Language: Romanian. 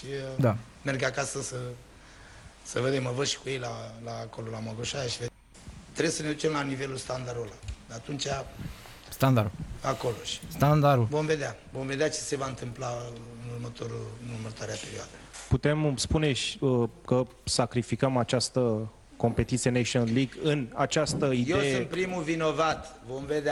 și Da. merg acasă să vedem, mă văd și cu ei la acolo, la Măgoșaia și trebuie să ne ducem la nivelul standardul ăla. Atunci, Standardul. acolo și Standardul. vom vedea ce se va întâmpla în următoarea perioadă. Putem spune că sacrificăm această competiție Nation League în această idee? Eu sunt primul vinovat, vom vedea.